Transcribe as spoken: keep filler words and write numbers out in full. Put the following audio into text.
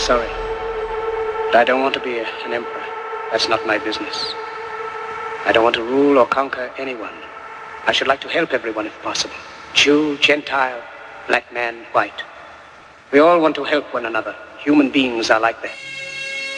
sorry. But I don't want to be a, an emperor. That's not my business. I don't want to rule or conquer anyone. I should like to help everyone if possible. Jew, Gentile, black man, white. We all want to help one another. Human beings are like that.